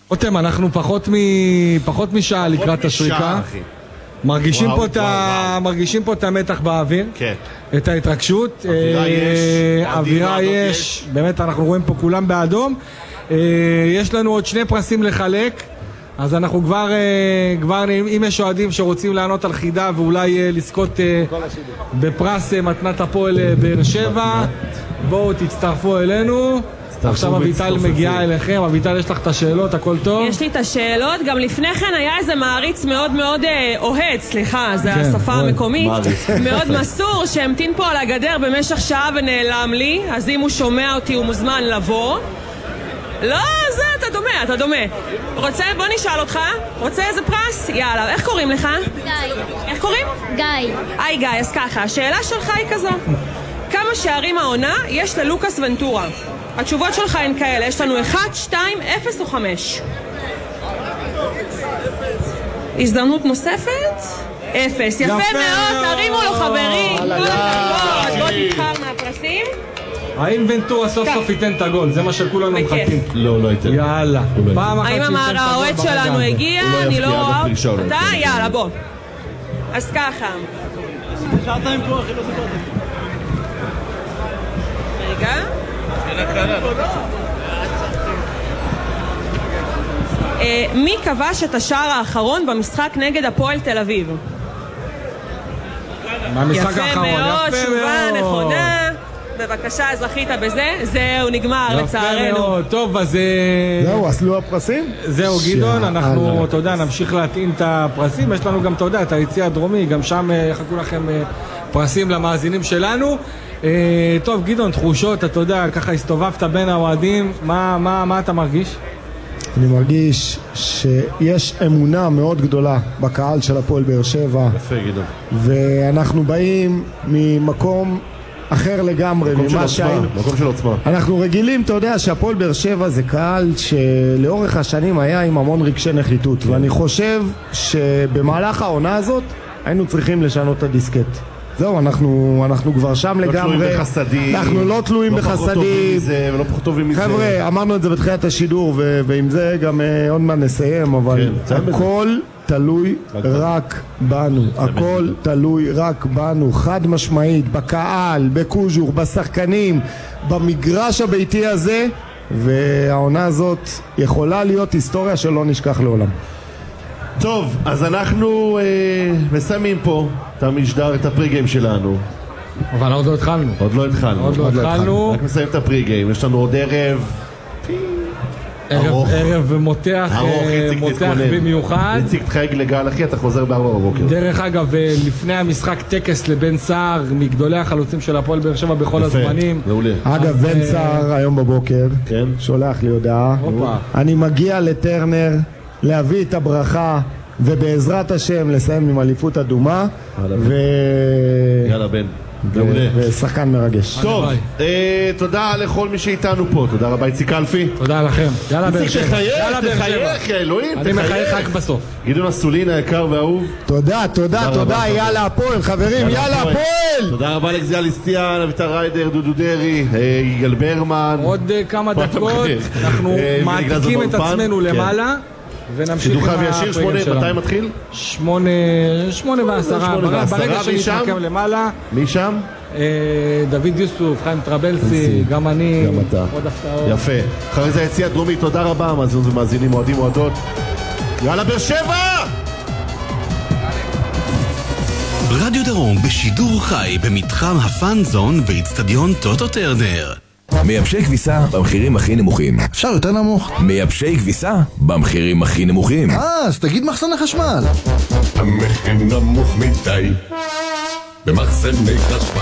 רותם, אנחנו פחות משעה לקראת השריקה. מרגישים פה את המתח באוויר, את ההתרגשות, אווירה יש, באמת אנחנו רואים פה כולם באדום. יש לנו עוד 2 פרסים לחלק, אז אנחנו כבר אם יש אוהדים שרוצים לענות על חידה ואולי לזכות בפרס מתנת הפועל באר שבע, בואו תצטרפו אלינו. עכשיו אביטל מגיעה אליכם. אביטל, יש לך את השאלות, הכל טוב? יש לי את השאלות. גם לפני כן היה איזה מעריץ מאוד מאוד אוהד, סליחה, זה השפה המקומית, מאוד מסור, שהמתין פה על הגדר במשך שעה ונעלם לי. אז אם הוא שומע אותי הוא מוזמן לבוא. לא, זה אתה דומה. רוצה? בוא נשאל אותך. רוצה איזה פרס? יאללה, איך קוראים לך? גיא. איך קוראים? גיא. היי גיא, אז ככה, השאלה שלך היא כזו: כמה שערים העונה יש ללוקאס ונטורה? התשובות שלך הן כאלה, יש לנו 1, 2, 0 או 5. הזדמנות נוספת? 0. יפה מאוד, תרימו לו חברים. בוא תבחר מהפרסים. האם ונטורה סוף סוף ייתן את הגול? זה מה שכולנו מחכים. לא ייתן. יאללה. האם האוהד שלנו הגיע? אני לא רואה. אתה? יאללה, בוא. אז ככה. שעתיים פה, אחי, לא סיפרתי. רגע. מי כבש את השער האחרון במשחק נגד הפועל תל אביב? יפה מאוד, תשובה נכונה. בבקשה, זכית בזה. זהו, נגמר לצערנו. טוב, אז זהו, אסלו הפרסים? זהו, גדעון, אנחנו, אתה יודע, נמשיך להטעין את הפרסים. יש לנו גם, אתה יודע, את היציע הדרומי, גם שם יחכו לכם פרסים למאזינים שלנו. טוב, גדעון, תחושות, אתה יודע, ככה הסתובבת בין האוהדים, מה אתה מרגיש? אני מרגיש שיש אמונה מאוד גדולה בקהל של הפועל באר שבע. יפה, גדעון. ואנחנו באים ממקום אחר לגמרי ממה שהיינו. מקום של עוצמה. אנחנו רגילים, אתה יודע, שהפועל באר שבע זה קהל שלאורך השנים היה עם המון רגשי נחיתות, ואני חושב שבמהלך העונה הזאת היינו צריכים לשנות את הדיסקט. זהו, אנחנו כבר שם לגמרי. לא תלויים בחסדים. אנחנו לא תלויים בחסדים. ולא פחות טובים מזה. חבר'ה, אמרנו את זה בתחילת השידור, ועם זה גם עוד מעט נסיים, אבל הכל תלוי רק בנו. הכל תלוי רק בנו, חד משמעית, בקהל, בקוז'ור, בשחקנים, במגרש הביתי הזה, והעונה הזאת יכולה להיות היסטוריה שלא נשכח לעולם. טוב, אז אנחנו מסיימים פה את המשדר, את הפריגיים שלנו. אבל עוד לא התחלנו. עוד לא התחלנו. רק מסיים את הפריגיים. יש לנו עוד ערב מותח במיוחד. נציג תחייג לגל, אחי, אתה חוזר ב4 בבוקר. דרך אגב, לפני המשחק טקס לבן סער, מגדולי החלוצים של הפועל באר שבע בכל הזמנים. אגב, בן סער היום בבוקר שולח לי הודעה, אני מגיע לטרנר להביא את הברכה ובעזרת השם לסיים עם אליפות אדומה. יאללה בן, ושחקן מרגש. טוב, תודה לכל מי שאיתנו פה. תודה רבה איציק אלפי. תודה לכם. יאללה באר שבע. תחייך אלוהים. אני מחייך רק בסוף. גדעון אסולין היקר והאהוב. תודה, יאללה הפועל חברים, יאללה הפועל. תודה רבה לגזיה ליסטיאן, אביתר ריידר, דודו דרי, יגאל ברמן. עוד כמה דקות אנחנו מעתיקים את עצמנו למעלה ונמשיך עם הפרקים שלנו. מתי מתחיל? 8:10. ברגע שנתמקם למעלה. מי שם? דוד יוסוף, חיים טרבלסי, גם אני. גם אתה. עוד הפתעות. יפה. אחרי זה יציע דרומי, תודה רבה מאזינים ומאזינים, אוהדים אוהדות. יאללה באר שבע! רדיו דרום בשידור חי במתחם הפאנזון באצטדיון טוטו טרנר. מייבשי כביסה במחירים הכי נמוכים. אפשר יותר נמוך? מייבשי כביסה במחירים הכי נמוכים. אז תגיד מחסני חשמל. המחיר נמוך מדי במחסני חשמל.